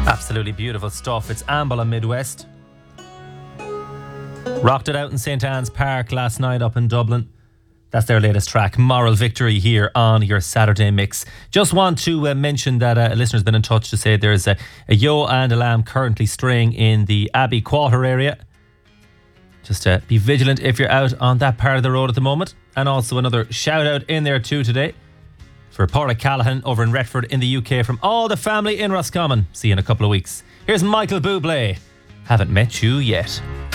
Absolutely beautiful stuff. It's Amble on Midwest. Rocked it out in St. Anne's Park last night up in Dublin. That's their latest track, Moral Victory, here on your Saturday mix. Just want to mention that a listener's been in touch to say there's a ewe and a lamb currently straying in the Abbey Quarter area. Just be vigilant if you're out on that part of the road at the moment. And also another shout out in there too today for Paula Callahan over in Retford in the UK from all the family in Roscommon. See you in a couple of weeks. Here's Michael Bublé. Haven't met you yet.